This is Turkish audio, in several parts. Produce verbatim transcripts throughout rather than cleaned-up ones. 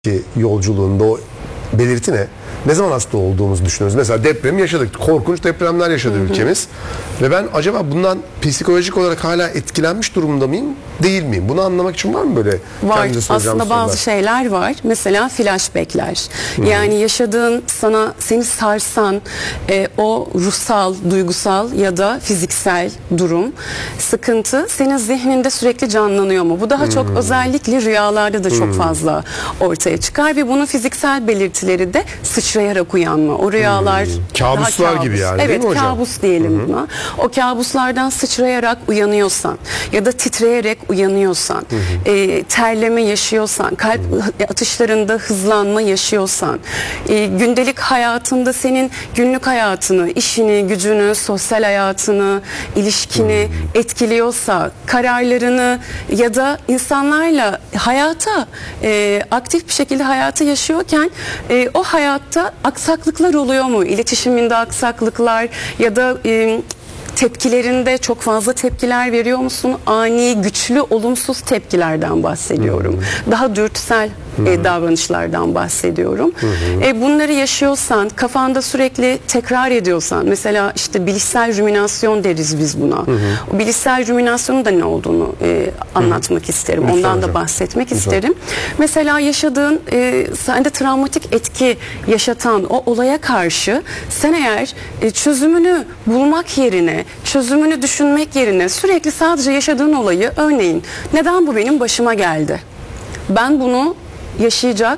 ki yolculuğunda o belirti ne? Ne zaman hasta olduğumuzu düşünüyoruz. Mesela deprem yaşadık. Korkunç depremler yaşadı hı hı. ülkemiz. Ve ben acaba bundan psikolojik olarak hala etkilenmiş durumda mıyım? Değil miyim? Bunu anlamak için var mı böyle? Var. Aslında bazı şeyler var. Mesela flashbackler. Hı. Yani yaşadığın, sana seni sarsan e, o ruhsal, duygusal ya da fiziksel durum, sıkıntı senin zihninde sürekli canlanıyor mu? Bu daha hı. çok özellikle rüyalarda da çok hı. fazla ortaya çıkar ve bunun fiziksel belirtileri de sıçrayarak uyanma. O rüyalar hmm. kabuslar kabus gibi yani. Evet, değil mi hocam? kabus diyelim Hı-hı. buna. O kabuslardan sıçrayarak uyanıyorsan ya da titreyerek uyanıyorsan, e, terleme yaşıyorsan, kalp Hı-hı. atışlarında hızlanma yaşıyorsan, e, gündelik hayatında senin günlük hayatını, işini, gücünü, sosyal hayatını, ilişkini Hı-hı. etkiliyorsa, kararlarını ya da insanlarla hayata e, aktif bir şekilde hayatı yaşıyorken e, o hayatta aksaklıklar oluyor mu? İletişiminde aksaklıklar ya da e, tepkilerinde çok fazla tepkiler veriyor musun? Ani, güçlü, olumsuz tepkilerden bahsediyorum. Hmm. Daha dürtüsel hmm. e, davranışlardan bahsediyorum. Hmm. E, bunları yaşıyorsan, kafanda sürekli tekrar ediyorsan, mesela işte bilişsel rüminasyon deriz biz buna. Hmm. O bilişsel rüminasyonun da ne olduğunu e, anlatmak hmm. isterim. Lütfen Ondan hocam. da bahsetmek Lütfen. isterim. Mesela yaşadığın, e, sende travmatik etki yaşatan o olaya karşı sen eğer e, çözümünü bulmak yerine, çözümünü düşünmek yerine sürekli sadece yaşadığın olayı, örneğin neden bu benim başıma geldi? Ben bunu yaşayacak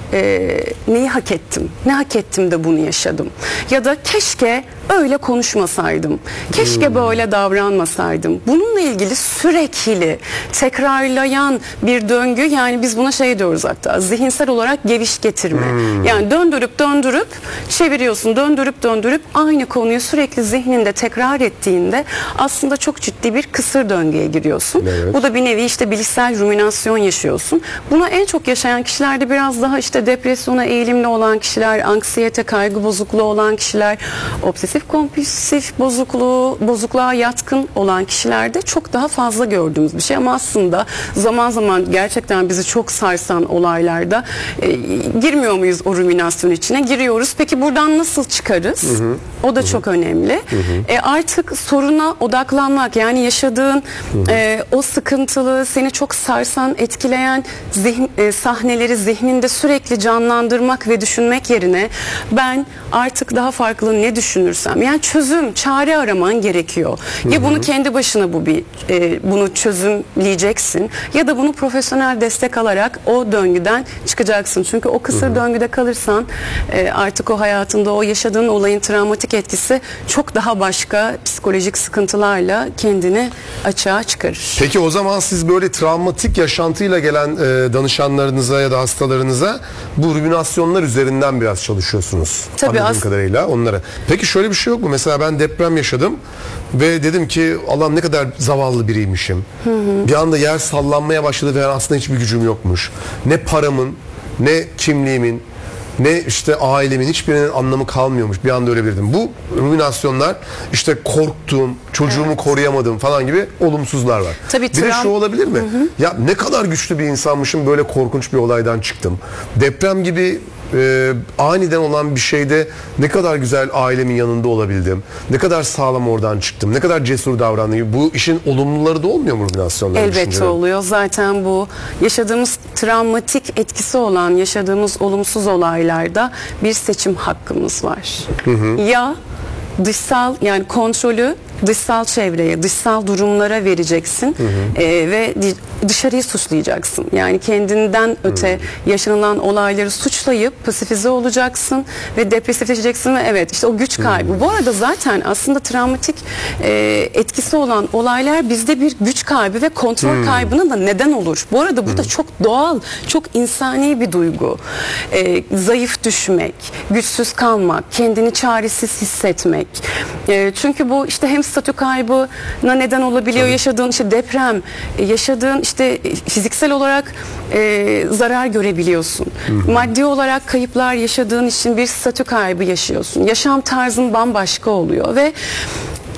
e, neyi hak ettim? Ne hak ettim de bunu yaşadım? Ya da keşke öyle konuşmasaydım. Keşke hmm. böyle davranmasaydım. Bununla ilgili sürekli tekrarlayan bir döngü, yani biz buna şey diyoruz hatta, zihinsel olarak geviş getirme. Hmm. Yani döndürüp döndürüp çeviriyorsun, döndürüp döndürüp aynı konuyu sürekli zihninde tekrar ettiğinde aslında çok ciddi bir kısır döngüye giriyorsun. Evet. Bu da bir nevi işte bilişsel ruminasyon yaşıyorsun. Buna en çok yaşayan kişilerde biraz daha işte depresyona eğilimli olan kişiler, anksiyete, kaygı bozukluğu olan kişiler, obsesif kompulsif bozukluğu, bozukluğa yatkın olan kişilerde çok daha fazla gördüğümüz bir şey, ama aslında zaman zaman gerçekten bizi çok sarsan olaylarda e, girmiyor muyuz o ruminasyon içine? Giriyoruz. Peki buradan nasıl çıkarız? Hı hı. O da hı hı. çok önemli. Hı hı. E, artık soruna odaklanmak, yani yaşadığın hı hı. E, o sıkıntılı, seni çok sarsan, etkileyen zihn, e, sahneleri zihninde sürekli canlandırmak ve düşünmek yerine ben artık daha farklı ne düşünürsem, yani çözüm, çare araman gerekiyor. Hı hı. Ya bunu kendi başına bu bir e, bunu çözümleyeceksin ya da bunu profesyonel destek alarak o döngüden çıkacaksın. Çünkü o kısır hı hı. döngüde kalırsan e, artık o hayatında o yaşadığın olayın travmatik etkisi çok daha başka psikolojik sıkıntılarla kendini açığa çıkarır. Peki o zaman siz böyle travmatik yaşantıyla gelen e, danışanlarınıza ya da hastalarınıza bu ruminasyonlar üzerinden biraz çalışıyorsunuz. Tabii, anladığım kadarıyla onlara. Peki şöyle bir şey yok mu? Mesela ben deprem yaşadım ve dedim ki Allah'ım ne kadar zavallı biriymişim. Hı hı. Bir anda yer sallanmaya başladı ve aslında hiçbir gücüm yokmuş. Ne paramın, ne kimliğimin, ne işte ailemin, hiçbirinin anlamı kalmıyormuş. Bir anda öyle bilirdim. Bu ruminasyonlar, işte korktuğum, çocuğumu evet. koruyamadım falan gibi olumsuzlar var. Tabii, bir de şu olabilir mi? Hı hı. Ya ne kadar güçlü bir insanmışım, böyle korkunç bir olaydan çıktım. Deprem gibi e, aniden olan bir şeyde ne kadar güzel ailemin yanında olabildim. Ne kadar sağlam oradan çıktım. Ne kadar cesur davrandım. Bu işin olumluları da olmuyor mu ruminasyonların? Elbette oluyor. Zaten bu yaşadığımız travmatik etkisi olan, yaşadığımız olumsuz olaylarda bir seçim hakkımız var. Hı hı. Ya dışsal, yani kontrolü dışsal çevreye, dışsal durumlara vereceksin hı hı. E, ve dışarıyı suçlayacaksın. Yani kendinden öte hı. yaşanılan olayları suçlayıp pasifize olacaksın ve depresifleşeceksin ve evet işte o güç kaybı. Hı. Bu arada zaten aslında travmatik e, etkisi olan olaylar bizde bir güç kaybı ve kontrol hı. kaybına da neden olur. Bu arada bu hı. da çok doğal, çok insani bir duygu. E, zayıf düşmek, güçsüz kalmak, kendini çaresiz hissetmek. E, çünkü bu işte hem statü kaybına neden olabiliyor. Tabii. Yaşadığın işte deprem, yaşadığın işte fiziksel olarak e, zarar görebiliyorsun. Hı hı. Maddi olarak kayıplar yaşadığın için bir statü kaybı yaşıyorsun. Yaşam tarzın bambaşka oluyor ve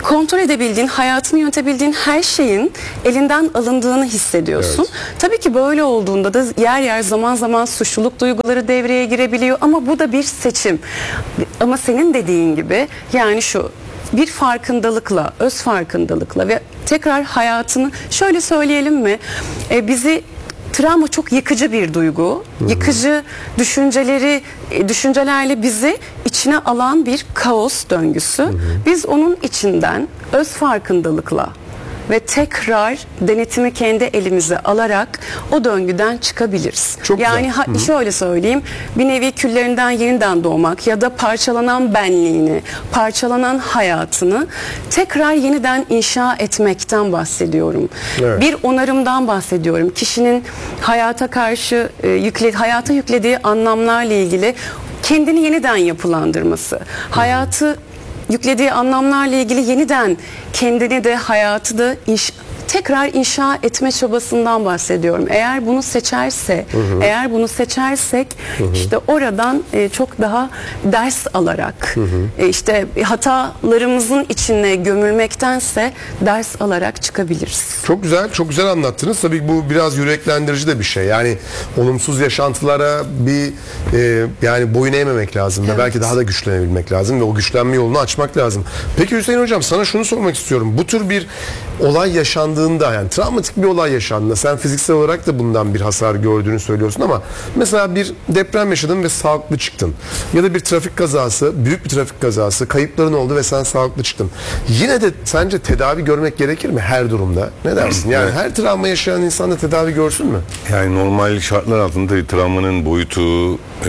kontrol edebildiğin, hayatını yönetebildiğin her şeyin elinden alındığını hissediyorsun. Evet. Tabii ki böyle olduğunda da yer yer zaman zaman suçluluk duyguları devreye girebiliyor ama bu da bir seçim. Ama senin dediğin gibi yani şu bir farkındalıkla, öz farkındalıkla ve tekrar hayatını şöyle söyleyelim mi? E, bizi travma çok yıkıcı bir duygu. Hı-hı. Yıkıcı düşünceleri, düşüncelerle bizi içine alan bir kaos döngüsü. Hı-hı. Biz onun içinden öz farkındalıkla ve tekrar denetimi kendi elimize alarak o döngüden çıkabiliriz. Çok yani ha, şöyle söyleyeyim, bir nevi küllerinden yeniden doğmak ya da parçalanan benliğini, parçalanan hayatını tekrar yeniden inşa etmekten bahsediyorum. Evet. Bir onarımdan bahsediyorum. Kişinin hayata karşı e, yükle, hayata yüklediği anlamlarla ilgili kendini yeniden yapılandırması, hayatı yüklediği anlamlarla ilgili yeniden kendini de hayatı da inş, tekrar inşa etme çabasından bahsediyorum. Eğer bunu seçerse, hı hı. eğer bunu seçersek hı hı. işte oradan e, çok daha ders alarak, hı hı. E, işte hatalarımızın içine gömülmektense ders alarak çıkabiliriz. Çok güzel, çok güzel anlattınız. Tabii bu biraz yüreklendirici de bir şey. Yani olumsuz yaşantılara bir e, yani boyun eğmemek lazım evet. ve belki daha da güçlenebilmek lazım ve o güçlenme yolunu açmak lazım. Peki Hüseyin Hocam, sana şunu sormak istiyorum. Bu tür bir olay yaşandığında, yani travmatik bir olay yaşandığında, sen fiziksel olarak da bundan bir hasar gördüğünü söylüyorsun ama mesela bir deprem yaşadın ve sağlıklı çıktın. Ya da bir trafik kazası, büyük bir trafik kazası, kayıpların oldu ve sen sağlıklı çıktın. Yine de sence tedavi görmek gerekir mi her durumda? Ne dersin? Yani evet. her travma yaşayan insan da tedavi görsün mü? Yani normal şartlar altında travmanın boyutu, e,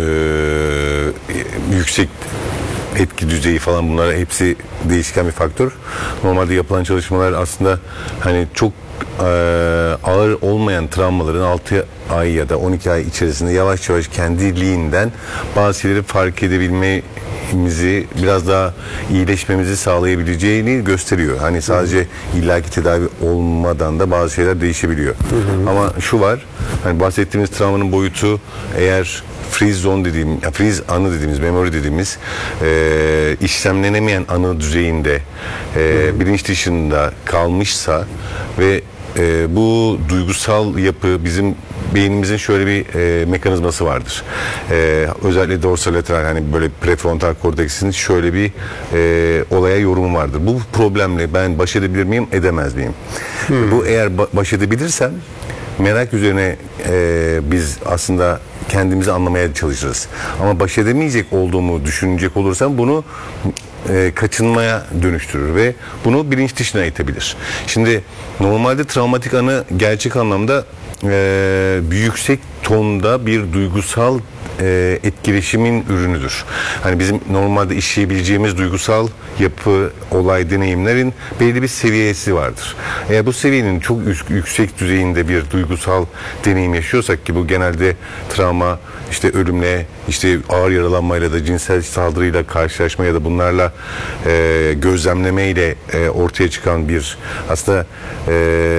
yüksek etki düzeyi falan, bunlar hepsi değişken bir faktör. Normalde yapılan çalışmalar aslında hani çok e, ağır olmayan travmaların altı ay ya da on iki ay içerisinde yavaş yavaş kendiliğinden bazı şeyleri fark edebilmemizi, biraz daha iyileşmemizi sağlayabileceğini gösteriyor. Hani sadece illaki tedavi olmadan da bazı şeyler değişebiliyor. Hı hı. Ama şu var, hani bahsettiğimiz travmanın boyutu eğer freeze zone dediğim, ya freeze anı dediğimiz, memory dediğimiz e, işlemlenemeyen anı düzeyinde e, hmm. bilinç dışında kalmışsa ve e, bu duygusal yapı, bizim beynimizin şöyle bir e, mekanizması vardır. E, özellikle dorsolateral, hani böyle prefrontal korteksin şöyle bir e, olaya yorumu vardır. Bu problemle ben baş edebilir miyim, edemez miyim? Hmm. Bu eğer ba- baş edebilirsem merak üzerine e, biz aslında kendimizi anlamaya çalışırız. Ama baş edemeyecek olduğumu düşünecek olursam bunu e, kaçınmaya dönüştürür ve bunu bilinç dışına itebilir. Şimdi normalde travmatik anı gerçek anlamda e, bir yüksek tonda bir duygusal e, etkileşimin ürünüdür. Hani bizim normalde işleyebileceğimiz duygusal yapı, olay, deneyimlerin belli bir seviyesi vardır. Eğer bu seviyenin çok yüksek düzeyinde bir duygusal deneyim yaşıyorsak, ki bu genelde travma, işte ölümle, işte ağır yaralanmayla da cinsel saldırıyla karşılaşma ya da bunlarla e, gözlemlemeyle e, ortaya çıkan bir aslında e,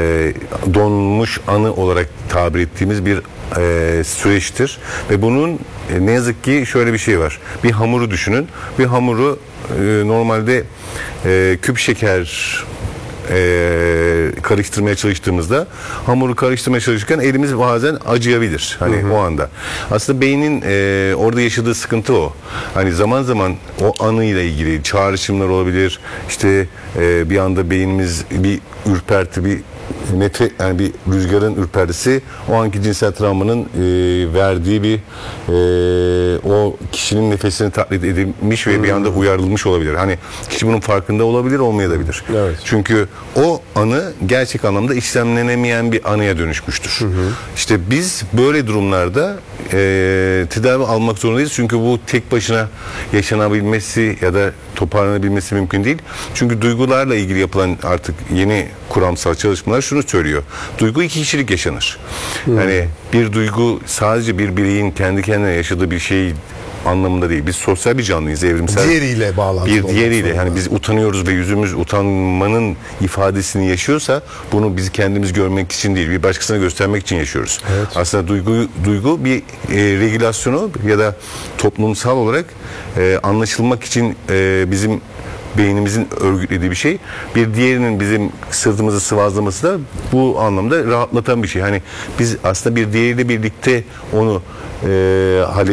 donmuş anı olarak tabir ettiğimiz bir e, süreçtir. Ve bunun e, ne yazık ki şöyle bir şey var. Bir hamuru düşünün. Bir hamuru e, normalde e, küp şeker e, karıştırmaya çalıştığımızda, hamuru karıştırmaya çalışırken elimiz bazen acıyabilir. Hani hı hı. o anda. Aslında beynin e, orada yaşadığı sıkıntı o. Hani zaman zaman o anıyla ilgili çağrışımlar olabilir. İşte e, bir anda beynimiz bir ürperti, bir nefret, yani bir rüzgarın ürpertisi o anki cinsel travmanın e, verdiği bir e, o kişinin nefesini taklit edilmiş ve hmm. bir anda uyarılmış olabilir. Hani kişi bunun farkında olabilir, olmayabilir. Evet. Çünkü o anı gerçek anlamda işlemlenemeyen bir anıya dönüşmüştür. Hı hı. İşte biz böyle durumlarda e, tedavi almak zorundayız. Çünkü bu tek başına yaşanabilmesi ya da toparlanabilmesi mümkün değil. Çünkü duygularla ilgili yapılan artık yeni kuramsal çalışmalar şunu söylüyor. Duygu iki kişilik yaşanır. Hmm. Yani bir duygu sadece bir bireyin kendi kendine yaşadığı bir şey anlamında değil. Biz sosyal bir canlıyız, evrimsel. Diğeriyle bağlantılı. Bir diğeriyle. Yani biz utanıyoruz ve yüzümüz utanmanın ifadesini yaşıyorsa bunu biz kendimiz görmek için değil, bir başkasına göstermek için yaşıyoruz. Evet. Aslında duygu duygu bir e, regülasyonu ya da toplumsal olarak e, anlaşılmak için e, bizim beynimizin örgütlediği bir şey. Bir diğerinin bizim sırtımızı sıvazlaması da bu anlamda rahatlatan bir şey. Hani biz aslında bir diğeriyle birlikte onu e,